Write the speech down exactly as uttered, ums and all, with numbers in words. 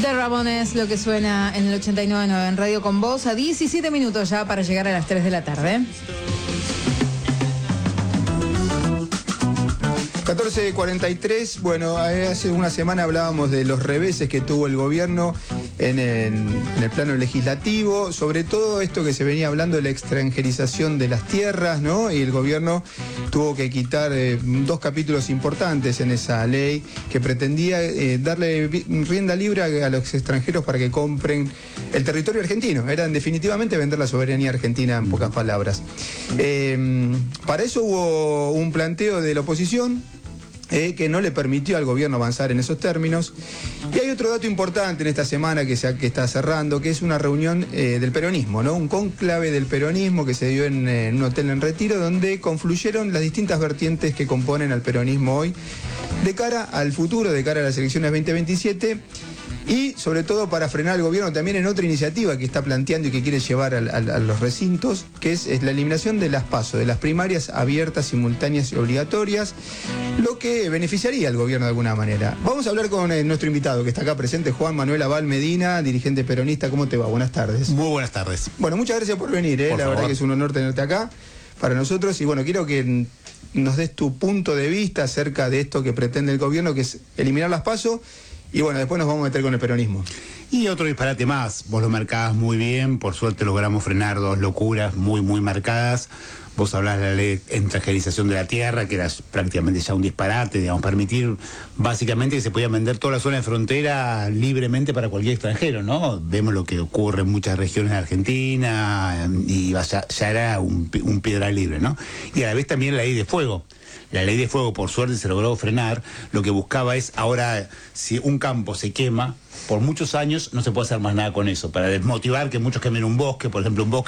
The Ramones, lo que suena en el ochenta y nueve punto nueve en Radio Con Vos, a diecisiete minutos ya para llegar a las tres de la tarde. catorce cuarenta y tres, bueno, hace una semana hablábamos de los reveses que tuvo el gobierno en el, en el plano legislativo, sobre todo esto que se venía hablando de la extranjerización de las tierras, ¿no? Y el gobierno tuvo que quitar eh, dos capítulos importantes en esa ley que pretendía eh, darle rienda libre a, a los extranjeros para que compren el territorio argentino. Era en definitivamente vender la soberanía argentina, en pocas palabras. Eh, para eso hubo un planteo de la oposición, Eh, que no le permitió al gobierno avanzar en esos términos. Y hay otro dato importante en esta semana que, se, que está cerrando, que es una reunión eh, del peronismo, ¿no? Un cónclave del peronismo que se dio en, en un hotel en Retiro, donde confluyeron las distintas vertientes que componen al peronismo hoy, de cara al futuro, de cara a las elecciones veinte veintisiete, y sobre todo para frenar al gobierno también en otra iniciativa que está planteando y que quiere llevar a, a, a los recintos, que es, es la eliminación de las PASO, de las primarias abiertas, simultáneas y obligatorias, lo que beneficiaría al gobierno de alguna manera. Vamos a hablar con eh, nuestro invitado que está acá presente, Juan Manuel Abal Medina, dirigente peronista. ¿Cómo te va? Buenas tardes. Muy buenas tardes. Bueno, muchas gracias por venir, ¿eh? Por la favor. verdad que es un honor tenerte acá para nosotros, y bueno, quiero que nos des tu punto de vista acerca de esto que pretende el gobierno, que es eliminar las PASO. Y bueno, después nos vamos a meter con el peronismo. Y otro disparate más, vos lo marcabas muy bien, por suerte logramos frenar dos locuras muy, muy marcadas. Vos hablás de la ley de extranjerización de la tierra, que era prácticamente ya un disparate, digamos, permitir básicamente que se podía vender toda la zona de frontera libremente para cualquier extranjero, ¿no? Vemos lo que ocurre en muchas regiones de Argentina y ya, ya era un, un piedra libre, ¿no? Y a la vez también la ley de fuego. La ley de fuego, por suerte, se logró frenar. Lo que buscaba es, ahora, si un campo se quema, por muchos años no se puede hacer más nada con eso, para desmotivar que muchos quemen un bosque, por ejemplo, un bosque